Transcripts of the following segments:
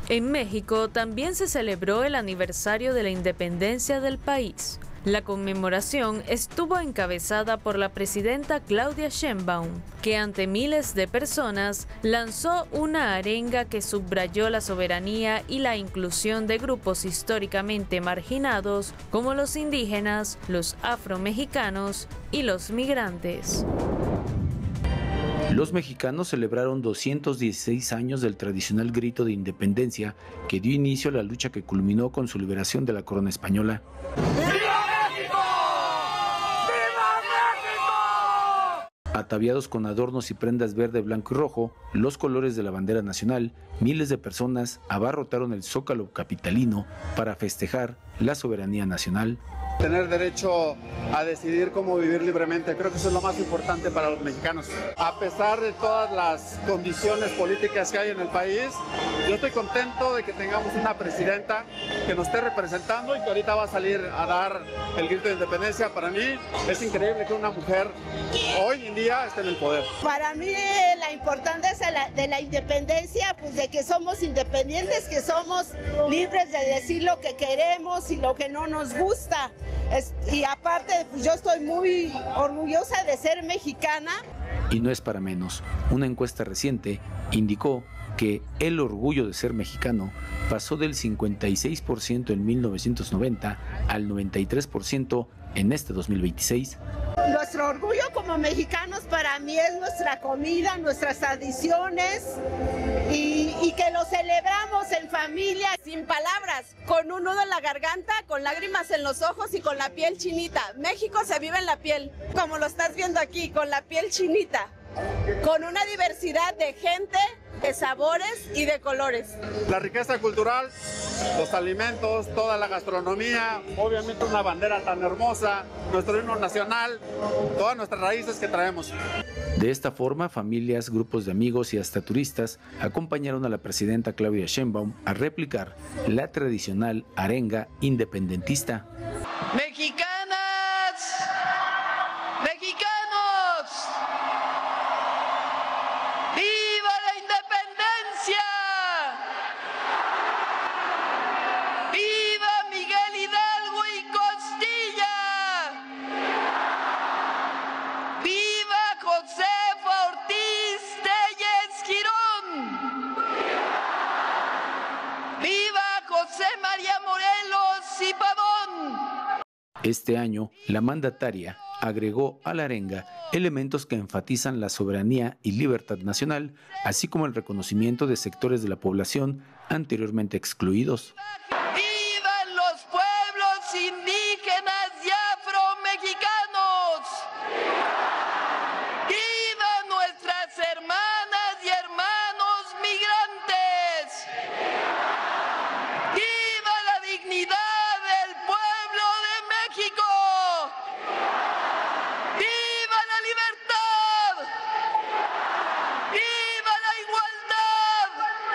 En México también se celebró el aniversario de la independencia del país. La conmemoración estuvo encabezada por la presidenta Claudia Sheinbaum, que ante miles de personas lanzó una arenga que subrayó la soberanía y la inclusión de grupos históricamente marginados como los indígenas, los afromexicanos y los migrantes. Los mexicanos celebraron 216 años del tradicional grito de independencia que dio inicio a la lucha que culminó con su liberación de la corona española. Ataviados con adornos y prendas verde, blanco y rojo, los colores de la bandera nacional, miles de personas abarrotaron el Zócalo capitalino para festejar la soberanía nacional. Tener derecho a decidir cómo vivir libremente, creo que eso es lo más importante para los mexicanos. A pesar de todas las condiciones políticas que hay en el país, yo estoy contento de que tengamos una presidenta que nos esté representando y que ahorita va a salir a dar el grito de independencia. Para mí es increíble que una mujer hoy en día esté en el poder. Para mí la importancia de la independencia, pues de que somos independientes, que somos libres de decir lo que queremos y lo que no nos gusta. Y aparte, pues yo estoy muy orgullosa de ser mexicana. Y no es para menos. Una encuesta reciente indicó que el orgullo de ser mexicano pasó del 56% en 1990 al 93% en este 2026. Nuestro orgullo como mexicanos para mí es nuestra comida, nuestras tradiciones y que lo celebramos en familia. Sin palabras, con un nudo en la garganta, con lágrimas en los ojos y con la piel chinita. México se vive en la piel, como lo estás viendo aquí, con la piel chinita, con una diversidad de gente, de sabores y de colores. La riqueza cultural, los alimentos, toda la gastronomía, obviamente una bandera tan hermosa, nuestro himno nacional, todas nuestras raíces que traemos. De esta forma, familias, grupos de amigos y hasta turistas acompañaron a la presidenta Claudia Sheinbaum a replicar la tradicional arenga independentista. Mexicanas, mexicanos, ¡viva la independencia! ¡Viva Miguel Hidalgo y Costilla! ¡Viva Josefa Ortiz Tellez Girón! ¡Viva José María Morelos y Pavón! Este año, la mandataria agregó a la arenga elementos que enfatizan la soberanía y libertad nacional, así como el reconocimiento de sectores de la población anteriormente excluidos. ¡Vivan los pueblos indígenas y afromexicanos! ¡Vivan nuestras hermanas y hermanos migrantes! ¡Viva la dignidad del pueblo de México! ¡Viva la libertad! ¡Viva la igualdad!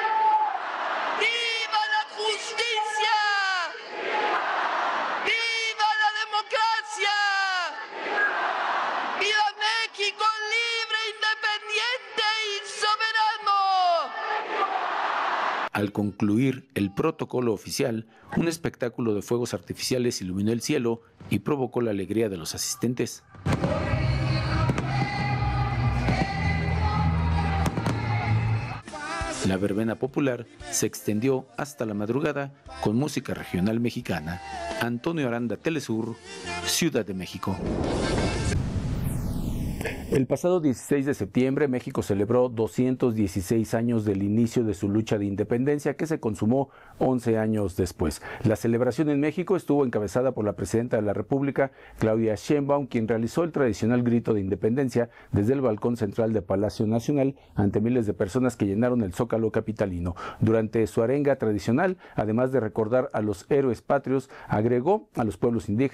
¡Viva la justicia! ¡Viva la democracia! ¡Viva México libre, independiente y soberano! Al concluir el protocolo oficial, un espectáculo de fuegos artificiales iluminó el cielo y provocó la alegría de los asistentes. La verbena popular se extendió hasta la madrugada con música regional mexicana. Antonio Aranda, Telesur, Ciudad de México. El pasado 16 de septiembre, México celebró 216 años del inicio de su lucha de independencia, que se consumó 11 años después. La celebración en México estuvo encabezada por la presidenta de la República, Claudia Sheinbaum, quien realizó el tradicional grito de independencia desde el balcón central de Palacio Nacional ante miles de personas que llenaron el Zócalo capitalino. Durante su arenga tradicional, además de recordar a los héroes patrios, agregó a los pueblos indígenas